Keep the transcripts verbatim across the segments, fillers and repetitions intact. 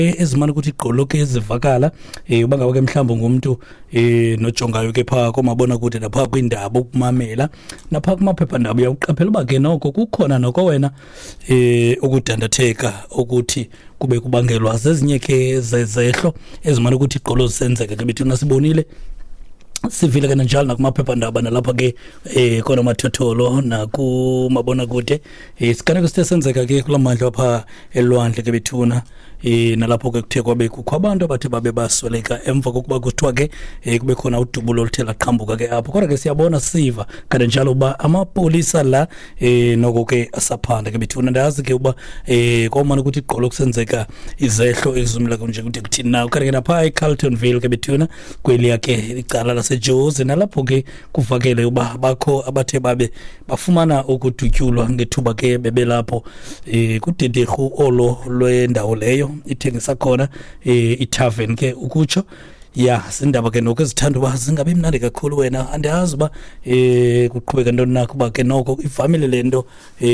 ezimana ukuthi igqolo ke ezivakala eh ubanga ke mhlawumbe ngumuntu eh nojongayo ke pha komabona kude lapha kwindaba ukumamela napha kumaphepha ndaba uyaqaphela uba ke noko kukhona noko wena eh ukudandatheka ukuthi kube kubangelwa zezinye ke zezehlo ezimana ukuthi igqolo zisenzeke ke bethu nasibonile sivile kana njalo nakumaphepha ndaba nalapha ke eh khona amathotholo nakumabona kude eh sikane kusithe senzeka ke kulamandla lapha elwandle ke bethuna eh nalapho ke kuthe kwabe kukho abantu abathe babe basweleka emva kokuba kuthiwa ke eh kube khona udubulo oluthela qhambuka ke apho kodwa ke siyabona siva kana njalo ba amapolisa la eh noko ke asaphanda ke bethuna ndazi ke uba eh komana ukuthi igqolo kusenzeka izehlo ezumila kunje kuthi kuthina ukade ke napha eCarltonville ke bethuna kweli yake icala la seJozi nalapho ke kuvakele uba bakho abathe babe bafumana ukudutyulwa ngethuba ke bebelapho eh kudedegu olo lwendawo leyo ithengisa khona eh itavern ke ukutsho ya sindaba ke noko ezithanda uba zingabe imnandi kakhulu wena andiyazi uba eh kuqhubeka ntoni nakho uba ke noko ifamily lento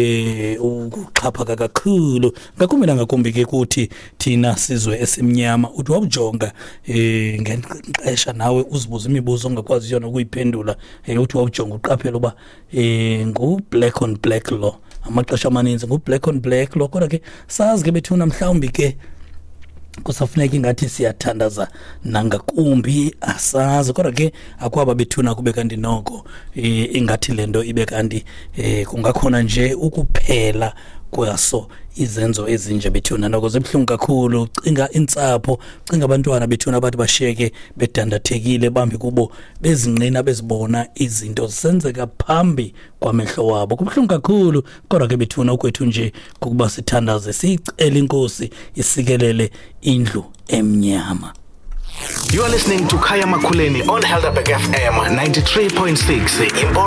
eh ukuxhaphaka kakhulu ngakumbi nangakumbi ke kuthi thina sizwe esimnyama uthi wawujonga eh ngexesha nawe uzibuza imibuzo ongakwazi yona ukuyiphendula eh uthi wawujonga uqaphela uba eh ngu black on black law amaxesha amaninzi ngu black on black law kodwa ke sazi ke bethuna mhlawumbi ke kusafuneka ingathi siyathandaza nangakumbi asazi kodwa ke akwaba bethuna kube kanti noko eh ingathi lento ibe kanti eh kungakhona nje ukuphela kwaso izenzo ezinje bethuna noko zebhlungu kakhulu cinga insapho cinga abantwana bethuna abathi basheke bedandathekile bambi kubo bezinqina bezibona izinto zisenzeka phambi kwamehlo wabo kubhlungu kakhulu kodwa ke bethuna ukwethu nje kukuba sithandaze sicela inkosi isikelele indlu emnyama. You are listening to Khaya Makhuleni on Helderberg F M ninety-three point six.